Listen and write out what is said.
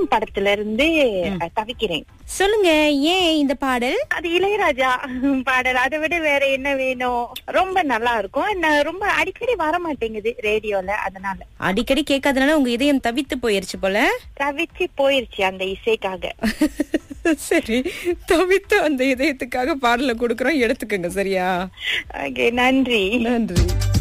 இதயம் படத்துல இருந்து தவிக்கிறேன். சொல்லுங்க, ஏன் இந்த பாடல்? அது இளையராஜா பாடல். அதை விட வேற என்ன வேணும்? ரொம்ப நல்லா இருக்கும். ரொம்ப அடிக்கடி வர மாட்டேங்குது ரேடியோல, அதனால அடிக்கடி கேட்காதனால உங்க இதயம் தவித்து போயிருச்சு போல. தவிச்சு போயிருச்சு அந்த இசைக்காக. சரி, தவித்து அந்த இதயத்துக்காக பாடலை கொடுக்கறோம், எடுத்துக்கங்க. சரியா? நன்றி. நன்றி.